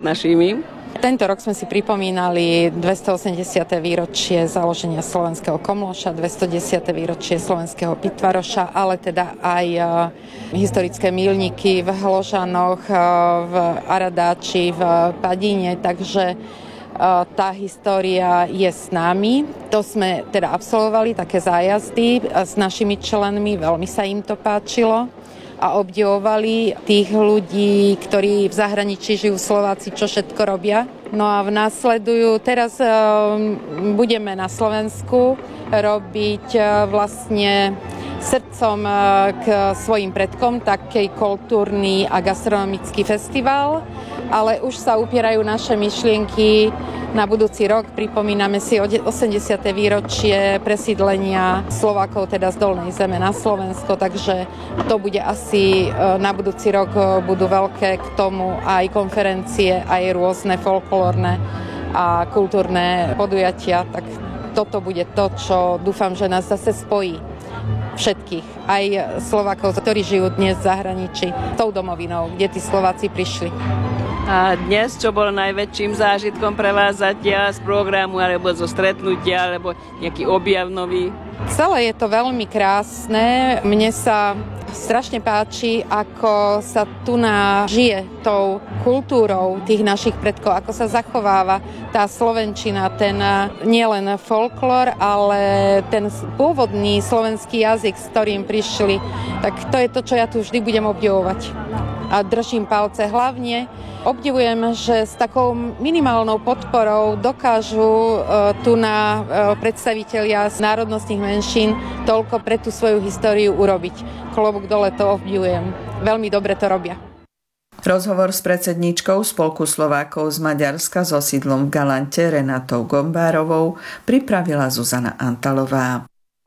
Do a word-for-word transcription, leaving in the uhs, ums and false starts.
našimi. Tento rok sme si pripomínali dvestoosemdesiate výročie založenia Slovenského Komloša, dvestodesiate výročie Slovenského Pitvaroša, ale teda aj historické míľniky v Hložanoch, v Aradáči, v Padíne, takže tá história je s nami. To sme teda absolvovali, také zájazdy s našimi členmi, veľmi sa im to páčilo a obdivovali tých ľudí, ktorí v zahraničí žijú, Slováci, čo všetko robia. No a v následujú, teraz budeme na Slovensku robiť vlastne srdcom k svojim predkom taký kultúrny a gastronomický festival, ale už sa upierajú naše myšlienky na budúci rok. Pripomíname si osemdesiate výročie presídlenia Slovákov, teda z Dolnej Zeme na Slovensko, takže to bude asi na budúci rok, budú veľké k tomu aj konferencie, aj rôzne folklórne a kultúrne podujatia, tak toto bude to, čo dúfam, že nás zase spojí všetkých, aj Slovákov, ktorí žijú dnes v zahraničí, tou domovinou, kde tí Slováci prišli. A dnes, čo bolo najväčším zážitkom pre vás zatiaľ z programu, alebo zo stretnutia, alebo nejaký objav nový? Celé je to veľmi krásne. Mne sa strašne páči, ako sa tu na žije tou kultúrou tých našich predkov, ako sa zachováva tá slovenčina, ten nielen folklór, ale ten pôvodný slovenský jazyk, s ktorým prišli. Tak to je to, čo ja tu vždy budem obdivovať. A držím palce. Hlavne obdivujem, že s takou minimálnou podporou dokážu uh, tu na uh, predstavitelia z národnostných menšín toľko pre tú svoju históriu urobiť. Klobúk dole, to obdivujem. Veľmi dobre to robia. Rozhovor s predsedníčkou Spolku Slovákov z Maďarska so sídlom v Galante Renatou Gombárovou pripravila Zuzana Antalová.